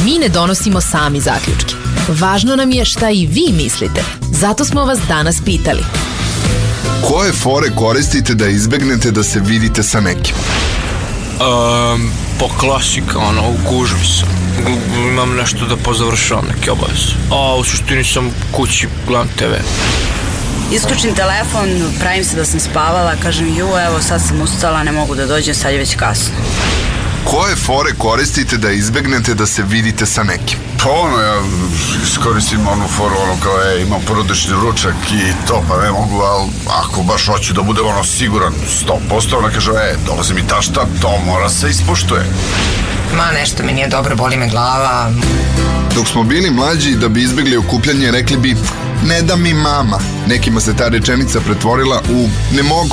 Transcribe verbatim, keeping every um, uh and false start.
Mi ne donosimo sami zaključke. Važno nam je šta i vi mislite. Zato smo vas danas pitali. Koje fore koristite da izbegnete da se vidite sa nekim? Um, po klasika, ono, u gužvi sam. Imam nešto da pozavršavam, neke obaveze. A u suštini sam kući, gledam te ve. Isključim telefon, pravim se da sam spavala, kažem ju, evo sad sam ustala, ne mogu da dođem, sad je već kasno. Koje fore koristite da izbegnete da se vidite sa nekim? Pa ono, ja iskoristim onu foru, ono kao, e, imam porodični ručak i to, pa ne mogu, ali ako baš hoću da budem ono siguran sto posto, ona kaže, e, dolazi mi tašta, to mora se ispoštuje. Ma, nešto mi nije dobro, boli me glava. Dok smo bili mlađi, da bi izbegli okupljanje, rekli bi, ne da mi mama. Nekima se ta rečenica pretvorila u ne mogu.